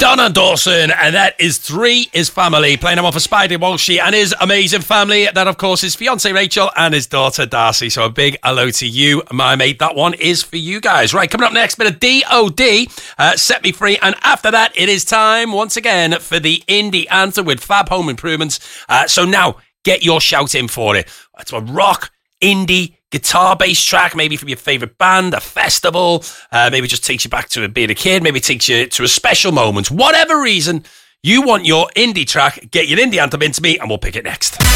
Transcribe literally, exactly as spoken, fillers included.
Donna Dawson, and that is Three is Family, playing him off of Spidey Walshy and his amazing family. That, of course, is fiancée Rachel and his daughter Darcy. So a big hello to you, my mate. That one is for you guys. Right, coming up next, bit of D O D, uh, Set Me Free. And after that, it is time, once again, for the indie anthem with Fab Home Improvements. Uh, so now, get your shout in for it. It's a rock, indie, guitar-based track, maybe from your favourite band, a festival, uh, maybe just takes you back to being a kid, maybe takes you to a special moment. Whatever reason you want your indie track, get your indie anthem into me and we'll pick it next.